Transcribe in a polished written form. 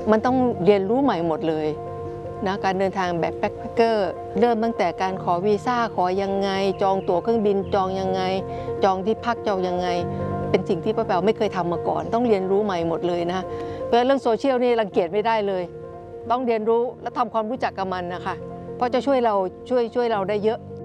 มันต้องเรียนรู้ใหม่หมดเลยนะการเดินทางแบบแบ็คแพคเกอร์เริ่มตั้งแต่การขอวีซ่าขอยังไงจองตั๋วเครื่องบินจองยังไงจองที่พักจองยังไงเป็นสิ่งที่ป้าแป๋วไม่เคยทำมาก่อนต้องเรียนรู้ใหม่หมดเลยนะเพราะเรื่องโซเชียลนี่รังเกียจไม่ได้เลยต้องเรียนรู้และทำความรู้จักกับมันนะคะเพราะจะช่วยเราได้เยอะ